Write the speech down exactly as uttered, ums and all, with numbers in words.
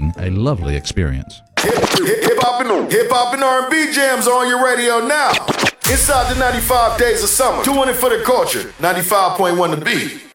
providing a lovely experience. Hip-hop and, hip-hop and R and B jams on your radio now. Inside the ninety-five days of summer. Doing it for the culture. ninety-five point one The Beat.